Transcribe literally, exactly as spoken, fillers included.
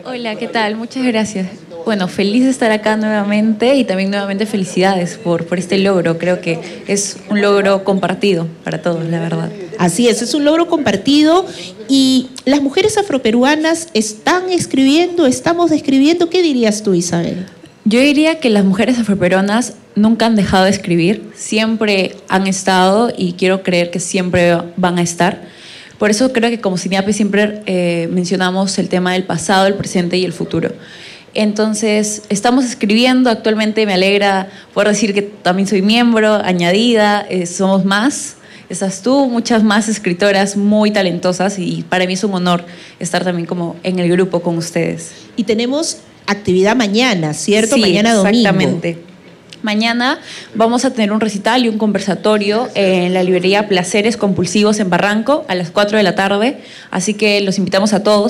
Hola, ¿qué tal? Muchas gracias. Bueno, feliz de estar acá nuevamente y también nuevamente felicidades por, por este logro. Creo que es un logro compartido para todos, la verdad. Así es, es un logro compartido y las mujeres afroperuanas están escribiendo, estamos escribiendo. ¿Qué dirías tú, Isabel? Yo diría que las mujeres afroperuanas nunca han dejado de escribir, siempre han estado y quiero creer que siempre van a estar. Por eso creo que como CINIAPE siempre eh, mencionamos el tema del pasado, el presente y el futuro. Entonces, estamos escribiendo, actualmente me alegra poder decir que también soy miembro, añadida, eh, somos más, estás tú, muchas más escritoras muy talentosas y para mí es un honor estar también como en el grupo con ustedes. Y tenemos actividad mañana, ¿cierto? Sí, mañana domingo. Exactamente. Mañana vamos a tener un recital y un conversatorio en la librería Placeres Compulsivos en Barranco a las cuatro de la tarde, así que los invitamos a todos.